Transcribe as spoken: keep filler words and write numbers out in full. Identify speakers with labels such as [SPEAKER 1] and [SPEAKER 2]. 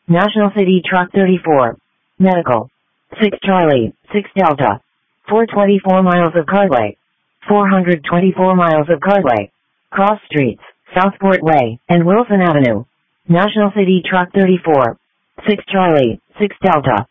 [SPEAKER 1] National City Truck thirty-four. Medical. six Charlie, six Delta. four hundred twenty-four miles of carway. four hundred twenty-four miles of carway. Cross streets, Southport Way, and Wilson Avenue. National City Truck thirty-four. six Charlie, six Delta.